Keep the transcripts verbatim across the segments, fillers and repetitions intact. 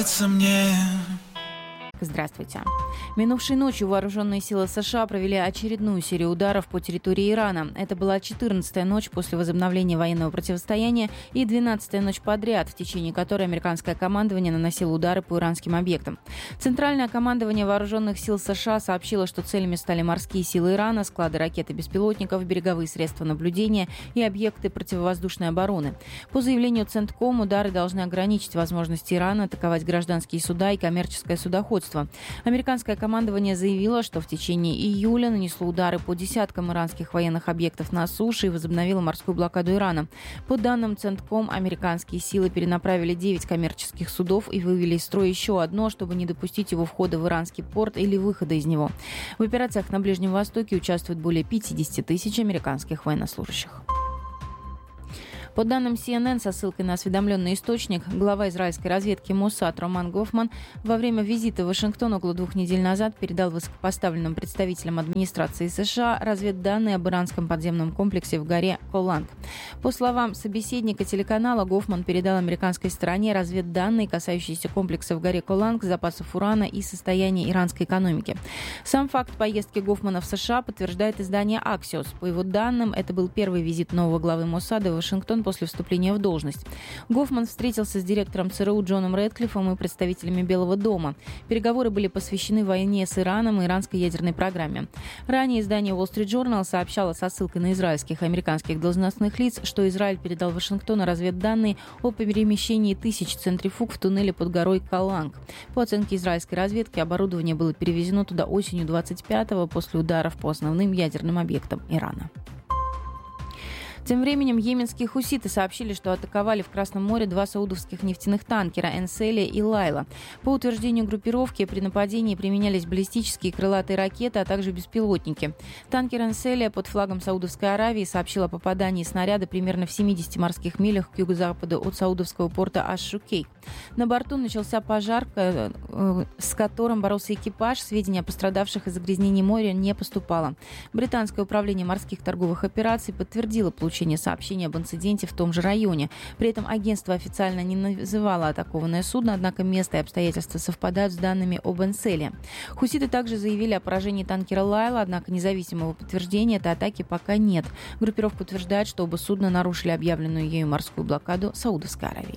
мне. Здравствуйте. Минувшей ночью вооруженные силы США провели очередную серию ударов по территории Ирана. Это была четырнадцатая ночь после возобновления военного противостояния и двенадцатая ночь подряд, в течение которой американское командование наносило удары по иранским объектам. Центральное командование вооруженных сил США сообщило, что целями стали морские силы Ирана, склады ракет и беспилотников, береговые средства наблюдения и объекты противовоздушной обороны. По заявлению Центком, удары должны ограничить возможности Ирана атаковать гражданские суда и коммерческое судоходство. Американское командование заявило, что в течение июля нанесло удары по десяткам иранских военных объектов на суше и возобновило морскую блокаду Ирана. По данным Центком, американские силы перенаправили девять коммерческих судов и вывели из строя еще одно, чтобы не допустить его входа в иранский порт или выхода из него. В операциях на Ближнем Востоке участвует более пятьдесят тысяч американских военнослужащих. По данным си эн эн, со ссылкой на осведомленный источник, глава израильской разведки Моссад Роман Гофман во время визита в Вашингтон около двух недель назад передал высокопоставленным представителям администрации США разведданные об иранском подземном комплексе в горе Голланд. По словам собеседника телеканала, Гофман передал американской стороне разведданные, касающиеся комплекса в горе Голланд, запасов урана и состояния иранской экономики. Сам факт поездки Гофмана в США подтверждает издание Axios. По его данным, это был первый визит нового главы Моссада в Вашингтон после вступления в должность. Гофман встретился с директором ЦРУ Джоном Рэдклиффом и представителями Белого дома. Переговоры были посвящены войне с Ираном и иранской ядерной программе. Ранее издание Wall Street Journal сообщало со ссылкой на израильских и американских должностных лиц, что Израиль передал Вашингтону разведданные о перемещении тысяч центрифуг в туннеле под горой Каланг. По оценке израильской разведки, оборудование было перевезено туда осенью двадцать пятого после ударов по основным ядерным объектам Ирана. Тем временем йеменские хуситы сообщили, что атаковали в Красном море два саудовских нефтяных танкера «Энселия» и «Лайла». По утверждению группировки, при нападении применялись баллистические крылатые ракеты, а также беспилотники. Танкер «Энселия» под флагом Саудовской Аравии сообщил о попадании снаряда примерно в семидесяти морских милях к юго-западу от саудовского порта Аш-Шукейк. На борту начался пожар, с которым боролся экипаж. Сведения о пострадавших из загрязнений моря не поступало. Британское управление морских торговых операций подтвердило получение сообщения об инциденте в том же районе. При этом агентство официально не называло атакованное судно, однако место и обстоятельства совпадают с данными об «Энселе». Хуситы также заявили о поражении танкера «Лайла», однако независимого подтверждения этой атаки пока нет. Группировка утверждает, что оба судна нарушили объявленную ею морскую блокаду Саудовской Аравии.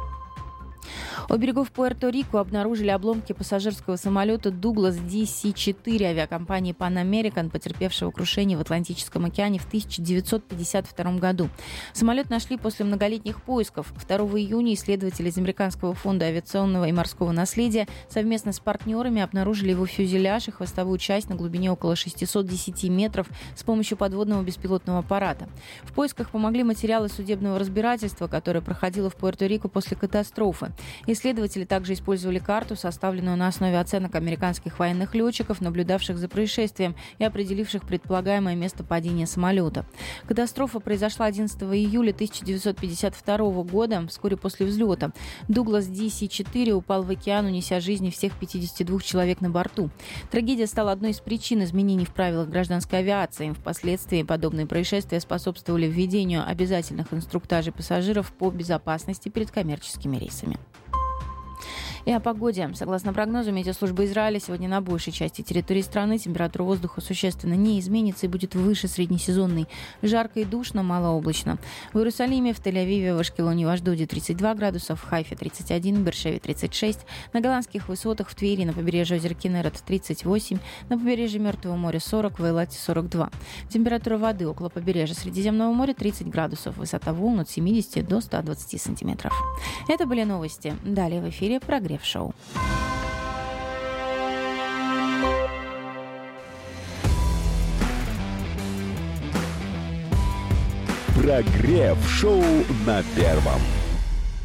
У берегов Пуэрто-Рико обнаружили обломки пассажирского самолета Douglas Ди Си четыре авиакомпании Pan American, потерпевшего крушение в Атлантическом океане в тысяча девятьсот пятьдесят втором году. Самолет нашли после многолетних поисков. второго июня исследователи из Американского фонда авиационного и морского наследия совместно с партнерами обнаружили его фюзеляж и хвостовую часть на глубине около шестисот десяти метров с помощью подводного беспилотного аппарата. В поисках помогли материалы судебного разбирательства, которое проходило в Пуэрто-Рико после катастрофы. Исследователи также использовали карту, составленную на основе оценок американских военных летчиков, наблюдавших за происшествием и определивших предполагаемое место падения самолета. Катастрофа произошла одиннадцатого июля тысяча девятьсот пятьдесят второго года, вскоре после взлета. Douglas Ди Си четыре упал в океан, унеся жизни всех пятидесяти двух человек на борту. Трагедия стала одной из причин изменений в правилах гражданской авиации. Впоследствии подобные происшествия способствовали введению обязательных инструктажей пассажиров по безопасности перед коммерческими рейсами. И о погоде. Согласно прогнозу Метеослужбы Израиля, сегодня на большей части территории страны температура воздуха существенно не изменится и будет выше среднесезонной. Жарко и душно, малооблачно. В Иерусалиме, в Тель-Авиве, в Ашкелоне и в Ашдоде тридцать два градуса, в Хайфе тридцать один, в Бер-Шеве тридцать шесть, на голландских высотах в Твери, на побережье озера Кинерет тридцать восемь, на побережье Мертвого моря сорок, в Эйлате сорок два. Температура воды около побережья Средиземного моря тридцать градусов, высота волн от семидесяти до ста двадцати сантиметров. Это были новости. Далее в эфире прогресс. Шоу. Прогрев шоу на первом.